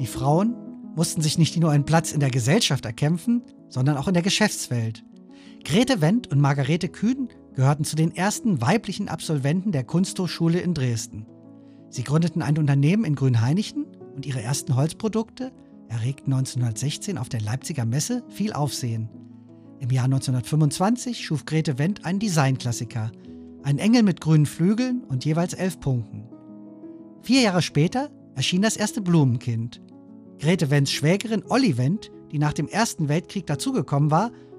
Die Frauen mussten sich nicht nur einen Platz in der Gesellschaft erkämpfen, sondern auch in der Geschäftswelt. Grete Wendt und Margarete Kühn gehörten zu den ersten weiblichen Absolventen der Kunsthochschule in Dresden. Sie gründeten ein Unternehmen in Grünhainichen und ihre ersten Holzprodukte erregten 1916 auf der Leipziger Messe viel Aufsehen. Im Jahr 1925 schuf Grete Wendt einen Designklassiker, einen Engel mit grünen Flügeln und jeweils 11 Punkten. 4 Jahre später erschien das erste Blumenkind. Grete Wendts Schwägerin Olli Wendt, die nach dem Ersten Weltkrieg dazugekommen war,